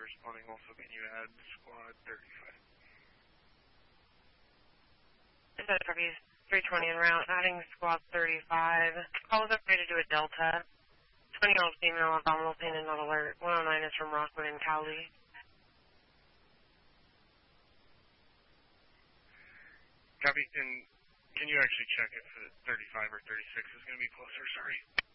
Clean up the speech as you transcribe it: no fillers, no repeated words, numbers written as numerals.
responding. Also, can you add squad 35? Is that copy 320 en route, adding squad 35. Call is okay to do a Delta. 20-year-old female, abdominal pain and not alert. 109 is from Rockwood and Cowley. Copy, and can you actually check if 35 or 36 is going to be closer? Sorry.